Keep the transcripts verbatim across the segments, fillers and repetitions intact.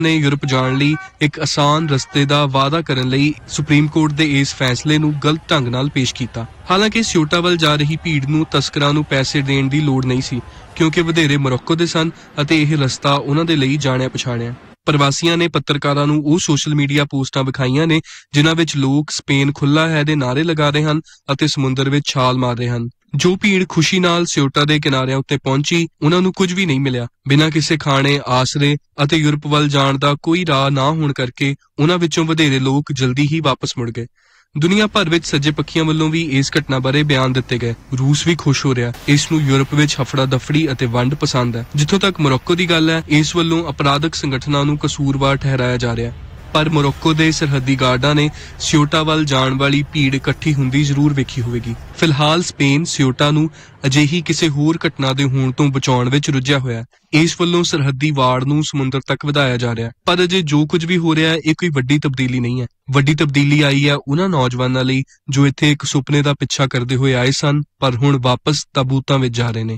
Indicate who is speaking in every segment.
Speaker 1: ਨੇ ਯੂਰਪ ਜਾਣ ਲਈ ਇੱਕ ਆਸਾਨ ਰਸਤੇ ਦਾ ਵਾਅਦਾ ਕਰਨ ਲਈ ਸੁਪਰੀਮ ਕੋਰਟ ਦੇ ਇਸ ਫੈਸਲੇ ਨੂੰ ਗਲਤ ਢੰਗ ਨਾਲ ਪੇਸ਼ ਕੀਤਾ। ਹਾਲਾਂਕਿ ਸਿਓਟਾ ਵੱਲ ਜਾ ਰਹੀ ਭੀੜ ਨੂੰ ਤਸਕਰਾਂ ਨੂੰ ਪੈਸੇ ਦੇਣ ਦੀ ਲੋੜ ਨਹੀਂ ਸੀ, ਕਿਉਂਕਿ ਵਧੇਰੇ ਮੋਰੋਕੋ ਦੇ ਸਨ ਅਤੇ ਇਹ ਰਸਤਾ ਉਹਨਾਂ ਦੇ ਲਈ ਜਾਣਿਆ ਪਛਾਣਿਆ। ਪ੍ਰਵਾਸੀਆਂ ਨੇ ਪੱਤਰਕਾਰਾਂ ਨੂੰ ਉਹ ਸੋਸ਼ਲ ਮੀਡੀਆ ਪੋਸਟਾਂ ਵਿਖਾਈਆਂ ਨੇ ਜਿਨ੍ਹਾਂ ਵਿੱਚ ਲੋਕ ਸਪੇਨ ਖੁੱਲ੍ਹਾ ਹੈ ਦੇ ਨਾਅਰੇ ਲਗਾ ਰਹੇ ਹਨ ਅਤੇ ਸਮੁੰਦਰ ਵਿੱਚ ਛਾਲ ਮਾਰ ਰਹੇ ਹਨ। ਜੋ ਭੀੜ ਖੁਸ਼ੀ ਨਾਲ ਸਿਓਟਾ ਦੇ ਕਿਨਾਰਿਆਂ ਉੱਤੇ ਪਹੁੰਚੀ, ਉਹਨਾਂ ਨੂੰ ਕੁਝ ਵੀ ਨਹੀਂ ਮਿਲਿਆ। ਬਿਨਾਂ ਕਿਸੇ ਖਾਣੇ, ਆਸਰੇ ਅਤੇ ਯੂਰਪ ਵੱਲ ਜਾਣ ਦਾ ਕੋਈ ਰਾਹ ਨਾ ਹੋਣ ਕਰਕੇ ਉਹਨਾਂ ਵਿੱਚੋਂ ਵਧੇਰੇ ਲੋਕ ਜਲਦੀ ਹੀ ਵਾਪਸ ਮੁੜ ਗਏ। ਦੁਨੀਆ ਭਰ ਵਿੱਚ ਸੱਜੇ ਪੱਖੀਆਂ ਵੱਲੋਂ ਵੀ ਇਸ ਘਟਨਾ ਬਾਰੇ ਬਿਆਨ ਦਿੱਤੇ ਗਏ। ਰੂਸ ਵੀ ਖੁਸ਼ ਹੋ ਰਿਹਾ। ਇਸ ਨੂੰ ਯੂਰਪ ਵਿੱਚ ਹਫੜਾ ਦਫੜੀ ਅਤੇ ਵੰਡ ਪਸੰਦ ਹੈ। ਜਿੱਥੋਂ ਤੱਕ ਮੋਰੋਕੋ ਦੀ ਗੱਲ ਹੈ, ਇਸ ਵੱਲੋਂ ਅਪਰਾਧਕ ਸੰਗਠਨਾਂ ਨੂੰ ਕਸੂਰਵਾਰ ਠਹਿਰਾਇਆ ਜਾ ਰਿਹਾ। ਪਰ ਮੋਰੋਕੋ ਦੇ ਸਰਹੱਦੀ ਗਾਰਡਾਂ ਨੇ ਸਿਓਟਾ ਵੱਲ ਜਾਣ ਵਾਲੀ ਭੀੜ ਇਕੱਠੀ ਹੁੰਦੀ ਜ਼ਰੂਰ ਵੇਖੀ ਹੋਵੇਗੀ। ਫਿਲਹਾਲ ਸਪੇਨ ਸਿਓਟਾ ਨੂੰ ਅਜਿਹੀ ਕਿਸੇ ਹੋਰ ਘਟਨਾ ਦੇ ਹੋਣ ਤੋਂ ਬਚਾਉਣ ਵਿੱਚ ਰੁੱਝਿਆ ਹੋਇਆ। ਇਸ ਵੱਲੋਂ ਸਰਹੱਦੀ ਵਾੜ ਨੂੰ ਸਮੁੰਦਰ ਤੱਕ ਵਧਾਇਆ ਜਾ ਰਿਹਾ। ਪਰ ਅਜੇ ਜੋ ਕੁਝ ਵੀ ਹੋ ਰਿਹਾ ਇਹ ਕੋਈ ਵੱਡੀ ਤਬਦੀਲੀ ਨਹੀਂ ਹੈ। ਵੱਡੀ ਤਬਦੀਲੀ ਆਈ ਹੈ ਉਹਨਾਂ ਨੌਜਵਾਨਾਂ ਲਈ ਜੋ ਇੱਥੇ ਇੱਕ ਸੁਪਨੇ ਦਾ ਪਿੱਛਾ ਕਰਦੇ ਹੋਏ ਆਏ ਸਨ, ਪਰ ਹੁਣ ਵਾਪਸ ਤਾਬੂਤਾਂ ਵਿੱਚ ਜਾ ਰਹੇ ਨੇ।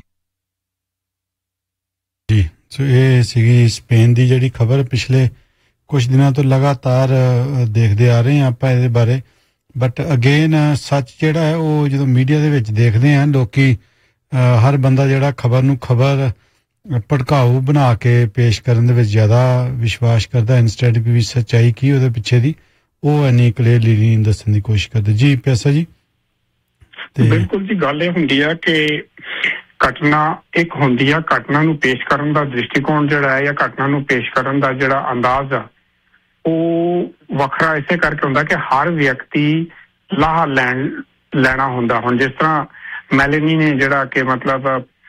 Speaker 2: ਜੀ, ਸੋ ਇਹ ਸੀਗੀ ਸਪੇਨ ਦੀ ਜਿਹੜੀ ਖਬਰ। ਪਿਛਲੇ ਕੁਝ ਦਿਨਾਂ ਤੋਂ ਲਗਾਤਾਰ ਦੇਖਦੇ ਆ ਰਹੇ ਹਾਂ ਆਪਾਂ ਇਹਦੇ ਬਾਰੇ, ਬਟ ਅਗੇਨ ਸੱਚ ਜਿਹੜਾ ਹੈ ਉਹ ਜਦੋਂ ਮੀਡੀਆ ਦੇ ਵਿੱਚ ਦੇਖਦੇ ਹਾਂ, ਲੋਕੀ ਹਰ ਬੰਦਾ ਜਿਹੜਾ ਖਬਰ ਨੂੰ ਖਬਰ ਭੜਕਾਊ ਬਣਾ ਕੇ ਪੇਸ਼ ਕਰਨ ਦੇ ਵਿੱਚ ਜ਼ਿਆਦਾ ਵਿਸ਼ਵਾਸ ਕਰਦਾ, ਇੰਸਟੈਡ ਵੀ ਸੱਚਾਈ ਕੀ ਉਹਦੇ ਪਿੱਛੇ ਦੀ ਉਹ ਇੰਨੀ ਕਲੀਅਰਲੀ ਨਹੀਂ ਦੱਸਣ ਦੀ ਕੋਸ਼ਿਸ਼ ਕਰਦੇ। ਜੀ ਪਿਆਸਾ ਜੀ।
Speaker 3: ਬਿਲਕੁਲ ਜੀ, ਗੱਲ ਇਹ ਹੁੰਦੀ ਆ ਕਿ ਘਟਨਾ ਇੱਕ ਹੁੰਦੀ ਆ, ਘਟਨਾ ਨੂੰ ਪੇਸ਼ ਕਰਨ ਦਾ ਦ੍ਰਿਸ਼ਟੀਕੋਣ ਜਿਹੜਾ ਹੈ ਜਾਂ ਘਟਨਾ ਨੂੰ ਪੇਸ਼ ਕਰਨ ਦਾ ਜਿਹੜਾ ਅੰਦਾਜ਼ ਆ ਉਹ ਵੱਖਰਾ ਇਸੇ ਕਰਕੇ ਹੁੰਦਾ ਕਿ ਹਰ ਵਿਅਕਤੀ ਲਾਹਾ ਲੈਣ ਲੈਣਾ ਹੁੰਦਾ। ਹੁਣ ਜਿਸ ਤਰ੍ਹਾਂ ਮੈਲਨੀ ਨੇ ਜਿਹੜਾ ਕਿ ਮਤਲਬ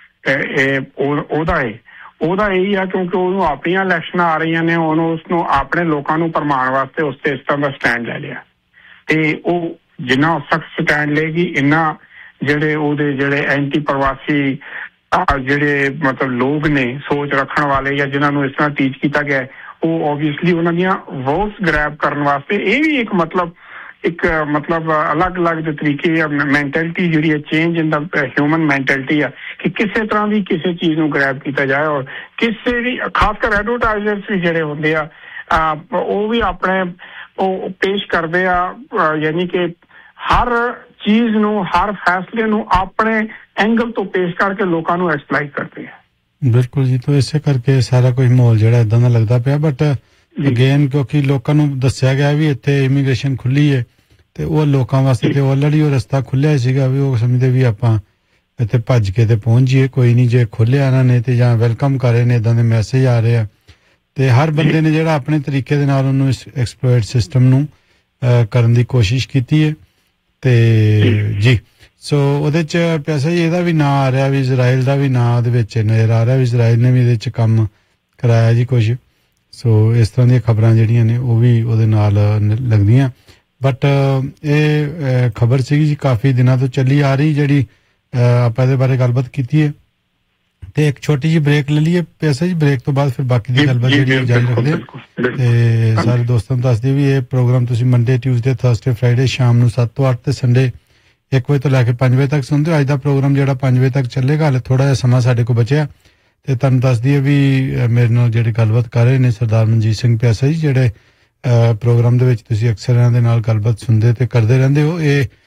Speaker 3: ਇਹ ਉਹਦਾ ਹੈ ਉਹਦਾ ਇਹੀ ਆ ਕਿਉਂਕਿ ਉਹਨੂੰ ਆਪਣੀਆਂ ਇਲੈਕਸ਼ਨਾਂ ਆ ਰਹੀਆਂ ਨੇ, ਉਹਨੂੰ ਉਸਨੂੰ ਆਪਣੇ ਲੋਕਾਂ ਨੂੰ ਭਰਮਾਉਣ ਵਾਸਤੇ ਉਸ ਤੇ ਇਸ ਤਰ੍ਹਾਂ ਦਾ ਸਟੈਂਡ ਲੈ ਲਿਆ ਤੇ ਉਹ ਜਿੰਨਾ ਸਖਤ ਸਟੈਂਡ ਲਏਗੀ ਇੰਨਾ ਜਿਹੜੇ ਉਹਦੇ ਜਿਹੜੇ ਐਂਟੀ ਪ੍ਰਵਾਸੀ ਜਿਹੜੇ ਮਤਲਬ ਲੋਕ ਨੇ ਸੋਚ ਰੱਖਣ ਵਾਲੇ ਜਾਂ ਜਿਨ੍ਹਾਂ ਨੂੰ ਇਸ ਤਰ੍ਹਾਂ ਟੀਚ ਕੀਤਾ ਗਿਆ ਉਹ ਓਬਵੀਅਸਲੀ ਉਹਨਾਂ ਦੀਆਂ ਵੋਟਸ ਗ੍ਰੈਬ ਕਰਨ ਵਾਸਤੇ ਇਹ ਵੀ ਇੱਕ ਮਤਲਬ ਇੱਕ ਮਤਲਬ ਅਲੱਗ ਅਲੱਗ ਦੇ ਤਰੀਕੇ ਆ ਮੈਂਟੈਲਿਟੀ ਜਿਹੜੀ ਹੈ ਚੇਂਜ ਇਨ ਦਾ ਹਿਊਮਨ ਮੈਂਟੈਲਿਟੀ ਆ ਕਿ ਕਿਸੇ ਤਰ੍ਹਾਂ ਦੀ ਕਿਸੇ ਚੀਜ਼ ਨੂੰ ਗ੍ਰੈਬ ਕੀਤਾ ਜਾਏ ਔਰ ਕਿਸੇ ਵੀ ਖਾਸ ਕਰ ਐਡਵਰਟਾਈਜ਼ਰਸ ਵੀ ਜਿਹੜੇ ਹੁੰਦੇ ਆ ਉਹ ਵੀ ਆਪਣੇ ਉਹ ਪੇਸ਼ ਕਰਦੇ ਆ ਯਾਨੀ ਕਿ ਹਰ ਚੀਜ਼ ਨੂੰ ਹਰ ਫੈਸਲੇ ਨੂੰ ਆਪਣੇ ਐਂਗਲ ਤੋਂ ਪੇਸ਼ ਕਰਕੇ ਲੋਕਾਂ ਨੂੰ ਐਕਸਪਲਾਈਟ ਕਰਦੇ ਆ।
Speaker 2: ਬਿਲਕੁਲ ਜੀ, ਤਾਂ ਇਸੇ ਕਰਕੇ ਸਾਰਾ ਕੁਝ ਮਾਹੌਲ ਜਿਹੜਾ ਏਦਾਂ ਦਾ ਲੱਗਦਾ ਪਿਆ। ਬਟ ਅਗੇਨ ਕਿਉਂਕਿ ਲੋਕਾਂ ਨੂੰ ਦੱਸਿਆ ਗਿਆ ਵੀ ਇੱਥੇ ਇਮੀਗ੍ਰੇਸ਼ਨ ਖੁੱਲੀ ਹੈ ਤੇ ਉਹ ਲੋਕਾਂ ਵਾਸਤੇ ਤੇ ਆਲਰੇਡੀ ਉਹ ਰਸਤਾ ਖੁੱਲਿਆ ਸੀਗਾ ਵੀ ਉਹ ਸਮਝਦੇ ਵੀ ਆਪਾਂ ਇੱਥੇ ਭੱਜ ਕੇ ਤੇ ਪਹੁੰਚ ਜਾਈਏ। ਕੋਈ ਨਹੀਂ, ਜੇ ਖੋਲਿਆ ਇਹਨਾਂ ਨੇ ਤੇ ਜਾਂ ਵੈਲਕਮ ਕਰ ਰਹੇ ਨੇ, ਏਦਾਂ ਦੇ ਮੈਸੇਜ ਆ ਰਹੇ ਆ ਤੇ ਹਰ ਬੰਦੇ ਨੇ ਜਿਹੜਾ ਆਪਣੇ ਤਰੀਕੇ ਦੇ ਨਾਲ ਉਹਨੂੰ ਇਸ ਐਕਸਪਲੋਇਟ ਸਿਸਟਮ ਨੂੰ ਕਰਨ ਦੀ ਕੋਸ਼ਿਸ਼ ਕੀਤੀ ਹੈ ਤੇ ਜੀ। ਸੋ ਉਹਦੇ ਚ ਪੈਸਾ ਜੀ ਇਹਦਾ ਵੀ ਨਾਂ ਆ ਰਿਹਾ ਵੀ ਇਜ਼ਰਾਈਲ ਦਾ ਵੀ ਨਾਂ ਉਹਦੇ ਵਿੱਚ ਨਜ਼ਰ ਆ ਰਿਹਾ ਵੀ ਇਜ਼ਰਾਈਲ ਨੇ ਵੀ ਇਹਦੇ ਚ ਕੰਮ ਕਰਾਇਆ ਜੀ ਕੁਛ। ਸੋ ਇਸ ਤਰ੍ਹਾਂ ਦੀਆਂ ਖਬਰਾਂ ਜਿਹੜੀਆਂ ਨੇ ਉਹ ਵੀ ਉਹਦੇ ਨਾਲ ਲੱਗਦੀਆਂ। ਬਟ ਇਹ ਖਬਰ ਸੀਗੀ ਜੀ ਕਾਫੀ ਦਿਨਾਂ ਤੋਂ ਚੱਲੀ ਆ ਰਹੀ ਜਿਹੜੀ ਆਪਾਂ ਇਹਦੇ ਬਾਰੇ ਗੱਲਬਾਤ ਕੀਤੀ ਹੈ ਤੇ ਇੱਕ ਛੋਟੀ ਜਿਹੀ ਬ੍ਰੇਕ ਲੈ ਲਈਏ ਪੈਸਾ ਜੀ। ਬ੍ਰੇਕ ਤੋਂ ਬਾਅਦ ਫਿਰ ਬਾਕੀ ਦੀ ਗੱਲਬਾਤ ਜਿਹੜੀ ਜਾਰੀ ਰੱਖਦੇ ਤੇ ਸਾਰੇ ਦੋਸਤਾਂ ਨੂੰ ਦੱਸ ਦਿਓ ਵੀ ਇਹ ਪ੍ਰੋਗਰਾਮ ਤੁਸੀਂ ਮੰਡੇ, ਟਿਊਜ਼ਡੇ, ਥਰਸਡੇ, ਫਰਾਈਡੇ ਸ਼ਾਮ ਨੂੰ ਸੱਤ ਤੋਂ ਅੱਠ ਤੇ ਸੰਡੇ ਇੱਕ ਵਜੇ ਤੋਂ ਲੈ ਕੇ ਪੰਜ ਵਜੇ ਤੱਕ ਸੁਣਦੇ ਹੋ। ਅੱਜ ਦਾ ਪ੍ਰੋਗਰਾਮ ਜਿਹੜਾ ਪੰਜ ਵਜੇ ਤੱਕ ਚੱਲੇਗਾ। ਹਾਲੇ ਥੋੜਾ ਜਿਹਾ ਸਮਾਂ ਸਾਡੇ ਕੋਲ ਬਚਿਆ ਤੇ ਤੁਹਾਨੂੰ ਦੱਸ ਦਈਏ ਵੀ ਮੇਰੇ ਨਾਲ ਜਿਹੜੇ ਗੱਲਬਾਤ ਕਰ ਰਹੇ ਨੇ ਸਰਦਾਰ ਮਨਜੀਤ ਸਿੰਘ ਪਿਆਸਾ ਜੀ, ਜਿਹੜੇ ਪ੍ਰੋਗਰਾਮ ਦੇ ਵਿੱਚ ਤੁਸੀਂ ਅਕਸਰ ਇਹਨਾਂ ਦੇ ਨਾਲ ਗੱਲਬਾਤ ਸੁਣਦੇ ਤੇ ਕਰਦੇ ਰਹਿੰਦੇ ਹੋ।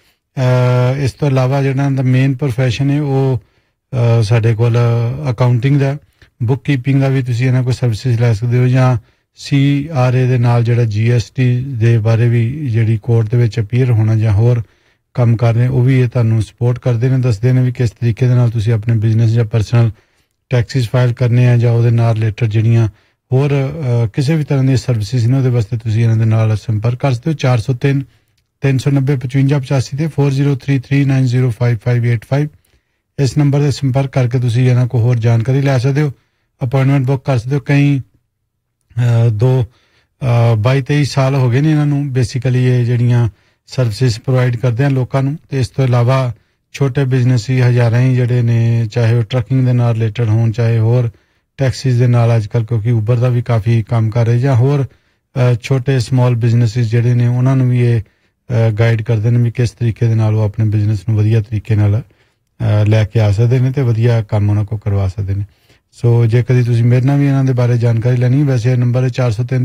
Speaker 2: ਇਹ ਇਸ ਤੋਂ ਇਲਾਵਾ ਜਿਹੜਾ ਇਹਨਾਂ ਦਾ ਮੇਨ ਪ੍ਰੋਫੈਸ਼ਨ ਹੈ ਉਹ ਸਾਡੇ ਕੋਲ ਅਕਾਊਂਟਿੰਗ ਦਾ, ਬੁੱਕ ਕੀਪਿੰਗ ਦਾ ਵੀ ਤੁਸੀਂ ਇਹਨਾਂ ਕੋਲ ਸਰਵਿਸਿਜ਼ ਲੈ ਸਕਦੇ ਹੋ ਜਾਂ ਸੀ ਆਰ ਏ ਦੇ ਨਾਲ ਜਿਹੜਾ ਜੀ ਐਸ ਟੀ ਦੇ ਬਾਰੇ ਵੀ ਜਿਹੜੀ ਕੋਰਟ ਦੇ ਵਿੱਚ ਅਪੀਅਰ ਹੋਣਾ ਜਾਂ ਹੋਰ ਕੰਮ ਕਰ ਰਹੇ ਉਹ ਵੀ ਇਹ ਤੁਹਾਨੂੰ ਸਪੋਰਟ ਕਰਦੇ ਨੇ, ਦੱਸਦੇ ਨੇ ਵੀ ਕਿਸ ਤਰੀਕੇ ਦੇ ਨਾਲ ਤੁਸੀਂ ਆਪਣੇ ਬਿਜ਼ਨਸ ਜਾਂ ਪਰਸਨਲ ਟੈਕਸਿਸ ਫਾਈਲ ਕਰਨੇ ਆ ਜਾਂ ਉਹਦੇ ਨਾਲ ਰਿਲੇਟਡ ਜਿਹੜੀਆਂ ਹੋਰ ਕਿਸੇ ਵੀ ਤਰ੍ਹਾਂ ਦੀਆਂ ਸਰਵਿਸਿਜ਼ ਨੇ ਉਹਦੇ ਵਾਸਤੇ ਤੁਸੀਂ ਇਹਨਾਂ ਦੇ ਨਾਲ ਸੰਪਰਕ ਕਰ ਸਕਦੇ ਹੋ। ਚਾਰ ਸੌ ਤਿੰਨ ਤਿੰਨ ਸੌ ਨੱਬੇ ਪਚਵੰਜਾ ਪਚਾਸੀ ਤੇ four zero three three nine zero five five eight five ਇਸ ਨੰਬਰ 'ਤੇ ਸੰਪਰਕ ਕਰਕੇ ਤੁਸੀਂ ਇਹਨਾਂ ਕੋਲ ਹੋਰ ਜਾਣਕਾਰੀ ਲੈ ਸਕਦੇ ਹੋ, ਅਪਾਇੰਟਮੈਂਟ ਬੁੱਕ ਕਰ ਸਕਦੇ ਹੋ। ਕਈ ਦੋ ਬਾਈ ਤੇਈ ਸਾਲ ਹੋ ਗਏ ਨੇ ਇਹਨਾਂ ਨੂੰ ਬੇਸਿਕਲੀ ਇਹ ਜਿਹੜੀਆਂ ਸਰਵਿਸਿਜ਼ ਪ੍ਰੋਵਾਈਡ ਕਰਦੇ ਆ ਲੋਕਾਂ ਨੂੰ। ਤੇ ਇਸ ਤੋਂ ਇਲਾਵਾ ਛੋਟੇ ਬਿਜ਼ਨਸ ਹੀ ਹਜ਼ਾਰਾਂ ਹੀ ਜਿਹੜੇ ਨੇ, ਚਾਹੇ ਉਹ ਟਰੱਕਿੰਗ ਦੇ ਨਾਲ ਰਿਲੇਟਡ ਹੋਣ, ਚਾਹੇ ਹੋਰ ਟੈਕਸੀਜ਼ ਦੇ ਨਾਲ ਅੱਜ ਕੱਲ੍ਹ ਕਿਉਂਕਿ ਉਬਰ ਦਾ ਵੀ ਕਾਫੀ ਕੰਮ ਕਰ ਰਹੇ, ਜਾਂ ਹੋਰ ਛੋਟੇ ਸਮਾਲ ਬਿਜ਼ਨਸਿਸ ਜਿਹੜੇ ਨੇ ਉਹਨਾਂ ਨੂੰ ਵੀ ਇਹ ਗਾਈਡ ਕਰਦੇ ਨੇ ਵੀ ਕਿਸ ਤਰੀਕੇ ਦੇ ਨਾਲ ਉਹ ਆਪਣੇ ਬਿਜ਼ਨਸ ਨੂੰ ਵਧੀਆ ਤਰੀਕੇ ਨਾਲ ਲੈ ਕੇ ਆ ਸਕਦੇ ਨੇ ਤੇ ਵਧੀਆ ਕੰਮ ਉਹਨਾਂ ਕੋਲ ਕਰਵਾ ਸਕਦੇ ਨੇ। ਸੋ ਜੇ ਕਦੀ ਤੁਸੀਂ ਮੇਰੇ ਨਾਲ ਵੀ ਇਹਨਾਂ ਦੇ ਬਾਰੇ ਜਾਣਕਾਰੀ ਲੈਣੀ, ਵੈਸੇ ਇਹ ਨੰਬਰ ਹੈ ਚਾਰ ਸੌ ਤਿੰਨ